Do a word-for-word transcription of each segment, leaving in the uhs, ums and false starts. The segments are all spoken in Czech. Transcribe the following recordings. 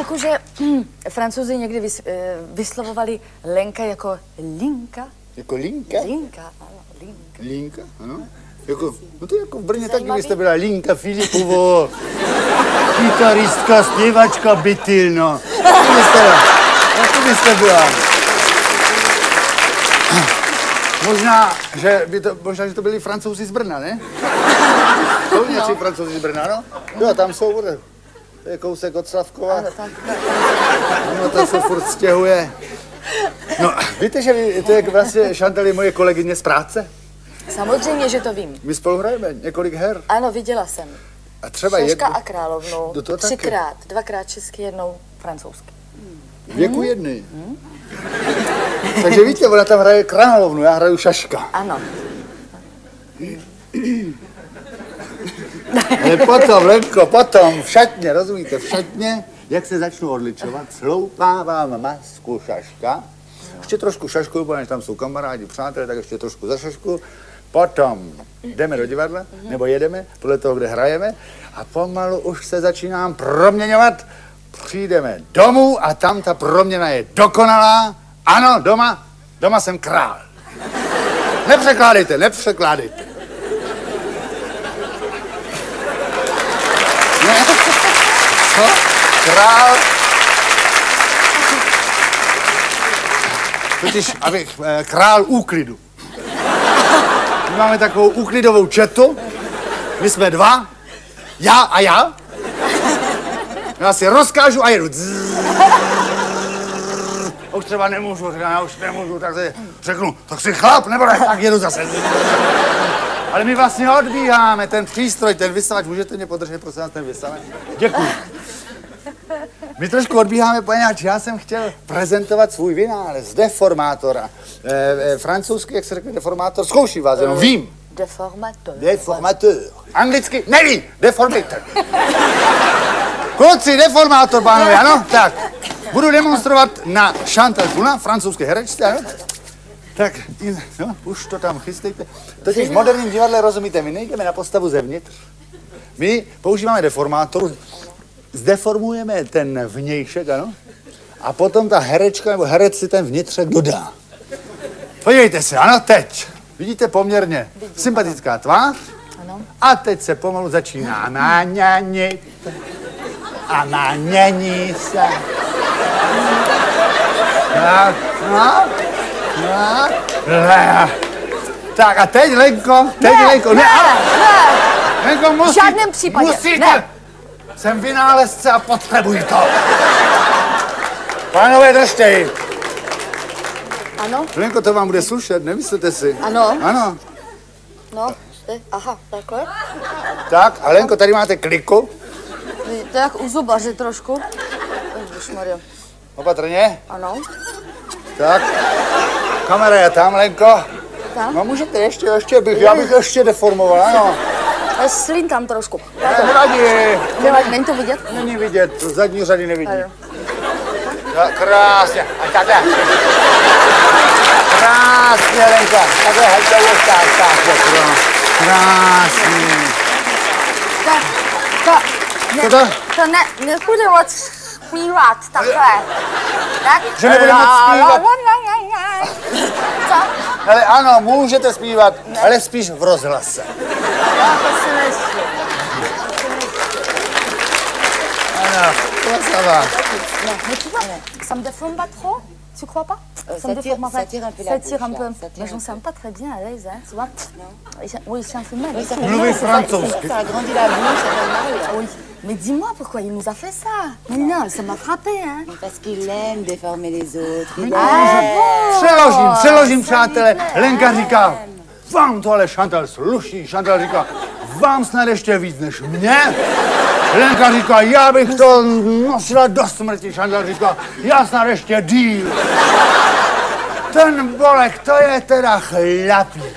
Lenku, že hm, Francouzi někdy vys, eh, vyslovovali Lenka jako linka? Jako linka? Linka, ano, linka. Linka, ano. Jako, no to jako v Brně taky byste byla Linka Filipovo, kytaristka, zpěvačka, bytyl, no. To byste byla. To byste byla. Možná, že by to, možná, že to byli Francouzi z Brna, ne? Jsou nějací no. Francouzi z Brna, no? Jo, tam jsou, bude. To je kousek od Slavkova. Ano, tam. No, to se furt stěhuje. No, víte, že vy, to je vlastně Chantal moje kolegyně z práce? Samozřejmě, že to vím. My spolu hrajeme několik her. Ano, viděla jsem. A třeba Šeška jedno... a královnu. Do toho Třikrát. Dvakrát česky, jednou francouzsky. Věku hmm. jedny. Hmm. Takže víte, ona tam hraje královnu, já hraju Šaška. Ano. Ale potom, Lenko, potom, v šatně, rozumíte, v šatně, jak se začnu odličovat, sloupávám masku Šaška, ještě trošku Šašku, protože tam jsou kamarádi, přátelé, tak ještě trošku za Šašku, potom jdeme do divadla, nebo jedeme, podle toho, kde hrajeme, a pomalu už se začínám proměňovat, přijdeme domů a tam ta proměna je dokonalá, ano, doma, doma jsem král. Nepřekládejte, nepřekládejte. Co? Král? Totiž, abych, eh, král úklidu. My máme takovou úklidovou četu, my jsme dva, já a já. Já si rozkážu a jedu. A už třeba nemůžu, říkám, já už nemůžu, tak si řeknu, tak si chlap, nebo ne, tak jedu zase. Ale my vlastně odbíháme, ten přístroj, ten vysavač, můžete mě podržet, prosím vás, ten vysavač? Děkuji. My trošku odbíháme, poněvadž já jsem chtěl prezentovat svůj vynález, deformátora. E, e, francouzsky, jak se řekne deformátor, zkouším vás, jenom vím. Deformateur. Deformateur. Anglicky nevím, deformator. Kluci, deformátor, pánové, ano? Tak, budu demonstrovat na Chantal Goulin, francouzské herečce, ano? Tak, no, už to tam chystejte. Totiž v moderním divadle, rozumíte, my nejdeme na postavu zevnitř. My používáme deformátor, zdeformujeme ten vnějšek, ano? A potom ta herečka nebo herec si ten vnitřek dodá. Podívejte se, ano, teď. Vidíte poměrně sympatická tvář. Ano. A teď se pomalu začíná naňanit. A naňaní se. Tak, no, no, no. Tak a teď, Lenko, teď, ne, Lenko, ne, ne, ale, ne. Lenko, musí, v žádném případě, musíte. ne. Jsem vynálezce a potřebuji to. Pánové, držte ji. Ano? Lenko, to vám bude slušet, nemyslete si? Ano. Ano. No, aha, takhle. Tak, a Lenko, tady máte kliku. To je jak u zubaře trošku. Ježišmarja. Opatrně. Ano. Tak. Kamera je tam, Lenko. Tam? No můžete ještě, ještě bych, já bych ještě deformoval, ano. Já slím tam trošku. Nevadí. Nevadí, není to vidět? Není vidět, z zadní řady nevidí. Ano. Tak, krásně. A takhle. Krásně, Lenko. Takhle, hejte už, tak, tak, tak. Krásně. Tak, to, Co ne, to? to ne, nepůjde moc zpívat takhle. Tak? Že nebude moc zpívat? Co? Ale ano, můžete zpívat, ne. Ale spíš v rozhlase. Já to si myslím. Ano, to se vám. Non, mais tu vois, ça me déforme pas trop, tu crois pas? Euh, Ça me ça tire- déforme ça pas. tire un peu la Ça tire bouche, un peu. hein, ça tire Mais un j'en peu. sens pas très bien à l'aise, hein, tu vois? Oui, c'est un peu mal. Oui, ça fait Mluvit mal, c'est pas- francouzsky. ça agrandit la bouche, ça fait mal. Oui. Mais dis-moi pourquoi il nous a fait ça. Mais non, ça m'a frappé, hein. Parce qu'il aime déformer les autres. Il Ah aime. bon? Přeložím, přeložím, přátelé. Lenka říká, vám to ale Chantal sluší. Chantal říká, vám snad ještě víc než mě. Lenka říká, já bych to nosila do smrti. Chantal říká, já snad ještě díl. Ten Bolek, to je teda chlapík.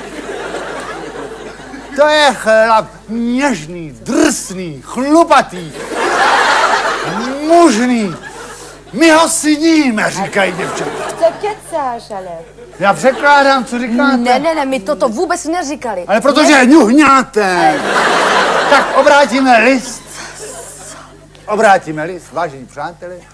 To je chlap něžný, drsný, chlupatý, mužný. My ho syníme, říkají děvčata. Co kecáš, ale? Já překládám, co říkáte. Ne, ne, ne, my toto vůbec neříkali. Ale protože ňuhňáte. Tak obrátíme list. Obrátíme list, vážení přáteli.